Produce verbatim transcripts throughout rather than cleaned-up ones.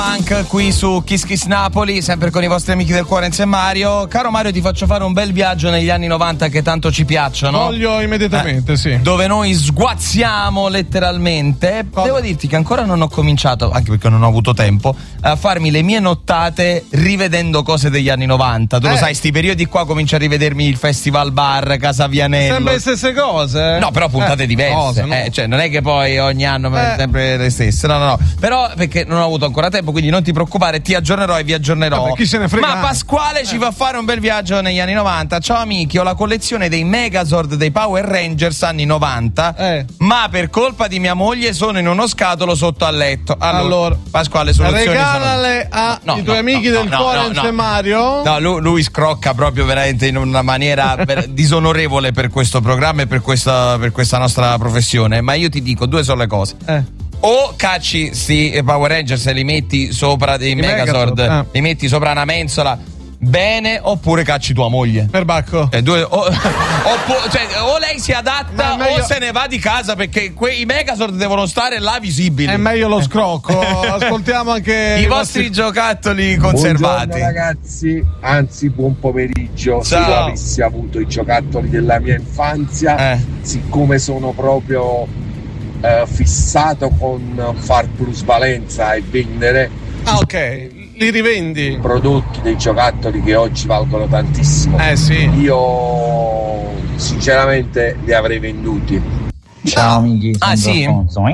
Anche qui su Kiss Kiss Napoli, sempre con i vostri amici del cuore Enzo e Mario. Caro Mario, ti faccio fare un bel viaggio negli anni novanta che tanto ci piacciono. Voglio immediatamente, eh, sì. Dove noi sguazziamo letteralmente. Cosa? Devo dirti che ancora non ho cominciato, anche perché non ho avuto tempo, a farmi le mie nottate rivedendo cose degli anni novanta. Tu eh. lo sai, sti periodi qua comincio a rivedermi il Festival Bar, Casa Vianello. Sempre le stesse cose. No, però puntate eh, diverse. Cose, no? eh, cioè, non è che poi ogni anno eh. sempre le stesse. No, no, no. Però perché non ho avuto ancora tempo, quindi non ti preoccupare, ti aggiornerò e vi aggiornerò. Vabbè, chi se ne frega. Ma Pasquale eh. ci fa fare un bel viaggio negli anni novanta. Ciao amici, ho la collezione dei Megazord dei Power Rangers anni novanta, eh. ma per colpa di mia moglie sono in uno scatolo sotto al letto. Allora, allora Pasquale, soluzioni regalale sono... ai no, tuoi no, amici no, del no, cuore no, no, no. Mario. No, lui, lui scrocca proprio veramente in una maniera disonorevole per questo programma e per questa, per questa nostra professione. Ma io ti dico, due sono le cose. Eh. O cacci sti Power Rangers e li metti sopra dei Megazord, Megazord. Eh. li metti sopra una mensola bene, oppure cacci tua moglie. Perbacco. E due, o, o, cioè, o lei si adatta meglio... o se ne va di casa, perché quei Megazord devono stare là visibili. È meglio lo scrocco. Ascoltiamo anche i, i vostri vostri giocattoli conservati. Buongiorno ragazzi, anzi buon pomeriggio. Ciao. Se io avessi avuto i giocattoli della mia infanzia, eh. siccome sono proprio Uh, fissato con far plusvalenza e vendere, ah ok, li rivendi prodotti dei giocattoli che oggi valgono tantissimo, eh sì, io sinceramente li avrei venduti. Ciao amici, ah sì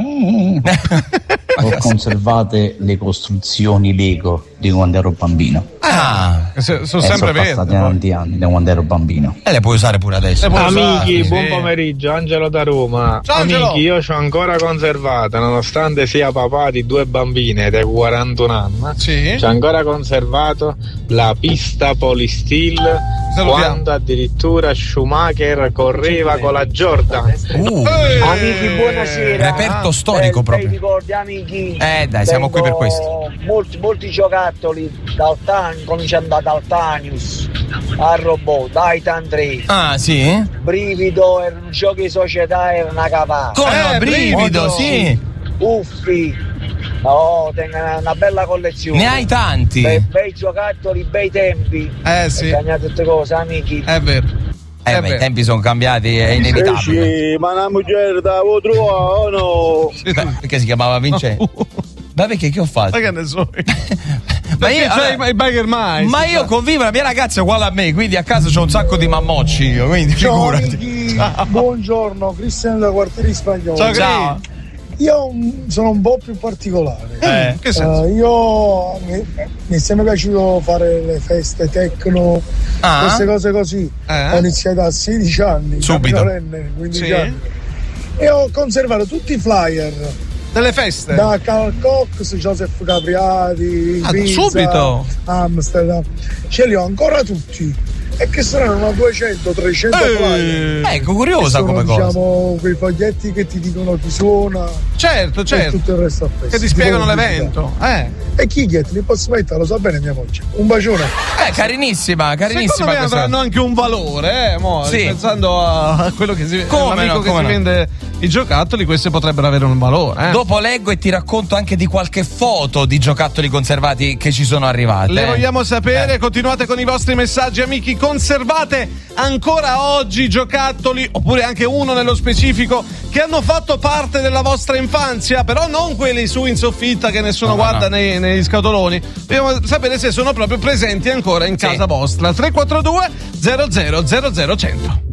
ho conservate le costruzioni Lego di quando ero bambino. Ah, sono sempre vero. Sono passati tanti anni da quando ero bambino. E le puoi usare pure adesso. Amici, usare, buon sì. pomeriggio, Angelo da Roma. Ciao, Amici, Angelo. io c'ho ancora conservata, nonostante sia papà di due bambine dei quarantuno anni, sì. c'ho ancora conservato la pista Polysteel, quando addirittura Schumacher correva con la Jordan. Uh, amici, buonasera. Reperto storico eh, proprio. Ricordi, amici. Eh dai, siamo qui per questo. Molti, molti giocattoli dal Tan, cominciando da Daltanius a Robot, Titan tre. Ah, sì? Brivido, erano giochi di società, era una cavata. Come eh, Brivido, Molto, sì. Uffi. Oh, tengo una bella collezione. Ne hai tanti. Be- bei giocattoli, bei tempi. Eh sì. Cagnate tutte cose, amici. È vero. Eh beh, i tempi sono cambiati, è inevitabile. Ma una moglie da trova o no? Perché si chiamava Vincenzo? Ma perché che ho fatto? Ma che ne so? Ma io, c'è allora, i Biker Mice. ma io convivo, la mia ragazza è uguale a me, quindi a casa c'ho un sacco di mammocci io, quindi ciao figurati. Amici, buongiorno, Cristiano da Quartieri Spagnoli. Ciao, ciao. Io sono un po' più particolare. Eh, che senso? Uh, io mi, mi è sempre piaciuto fare le feste techno, ah. queste cose così. Eh? Ho iniziato a sedici anni, subito, quindici sì. anni, e ho conservato tutti i flyer delle feste da Carl Cox, Joseph Capriati, ah, Ibiza, subito Amsterdam, ce li ho ancora tutti. E che saranno duecento trecento eh, flyer. Ecco, curiosa sono, come cosa. Diciamo quei foglietti che ti dicono chi suona. Certo, certo. E tutto il resto a festa. Che ti spiegano l'evento. Eh. E chi che li posso mettere? Lo sa bene mia moglie. Un bacione. Eh, carinissima, carinissima. Secondo me questa. avranno anche un valore, eh, mo, sì. Pensando a quello che si come l'amico no, che come si no. vende i giocattoli, questi potrebbero avere un valore. Eh. Dopo leggo e ti racconto anche di qualche foto di giocattoli conservati che ci sono arrivate. Le eh. vogliamo sapere, eh. continuate con i vostri messaggi, amici. Conservate ancora oggi giocattoli, oppure anche uno nello specifico, che hanno fatto parte della vostra infanzia, però non quelli su in soffitta che nessuno no, guarda no. Nei, negli scatoloni. Vogliamo sapere se sono proprio presenti ancora in casa sì. vostra. tre quattro due zero zero zero zero cento.